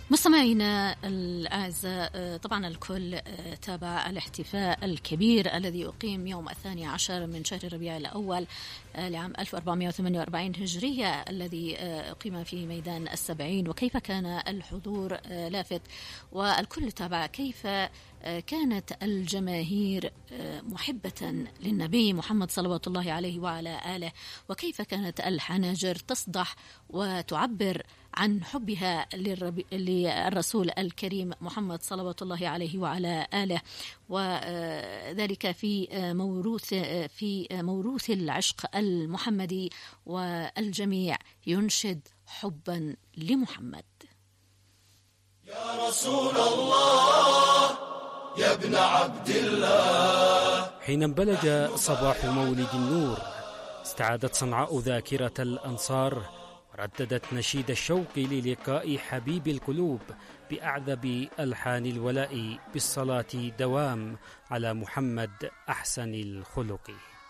مستمعينا الأعزاء، طبعا الكل تابع الاحتفاء الكبير الذي أقيم يوم 12 من شهر ربيع الأول لعام 1448 هجرية، الذي أقيم في ميدان السبعين، وكيف كان الحضور لافت، والكل تابع كيف كانت الجماهير محبة للنبي محمد صلوات الله عليه وعلى آله، وكيف كانت الحناجر تصدح وتعبر عن حبها للرسول الكريم محمد صلوات الله عليه وعلى آله، وذلك في موروث العشق المحمدي، والجميع ينشد حبا لمحمد. يا رسول الله يا ابن عبد الله. حين انبلج صباح مولد النور استعادت صنعاء ذاكرة الأنصار، رددت نشيد الشوق للقاء حبيب القلوب بأعذب ألحان الولاء بالصلاة دوام على محمد أحسن الخلق.